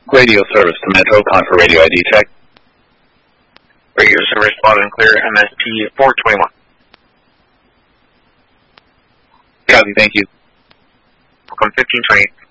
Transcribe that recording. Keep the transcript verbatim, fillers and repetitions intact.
Radio service to Metro, con for radio I D check. Radio service loud and clear, M S P four twenty-one. Copy, thank you. Welcome fifteen twenty-eight.